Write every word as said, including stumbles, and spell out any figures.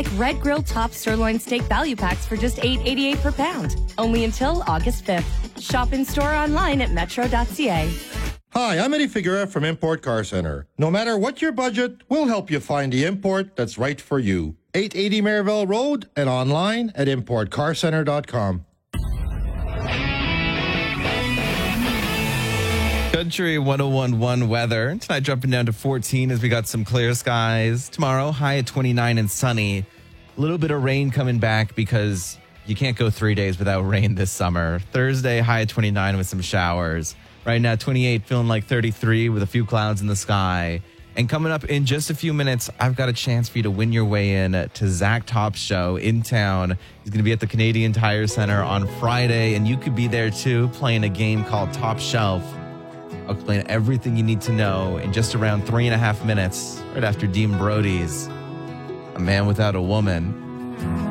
like Red Grill Top Sirloin Steak Value Packs for just eight eighty-eight per pound. Only until August fifth. Shop in store online at metro dot c a. Hi, I'm Eddie Figueroa from Import Car Center. No matter what your budget, we'll help you find the import that's right for you. eight eighty Maryville Road and online at import car center dot com. Country one oh one point one weather. Tonight dropping down to fourteen as we got some clear skies. Tomorrow, high at twenty-nine and sunny. A little bit of rain coming back because you can't go three days without rain this summer. Thursday, high at twenty-nine with some showers. Right now, twenty-eight, feeling like thirty-three with a few clouds in the sky. And coming up in just a few minutes, I've got a chance for you to win your way in to Zach Top's show in town. He's going to be at the Canadian Tire Center on Friday, and you could be there too, playing a game called Top Shelf. I'll explain everything you need to know in just around three and a half minutes, right after Dean Brody's A Man Without a Woman.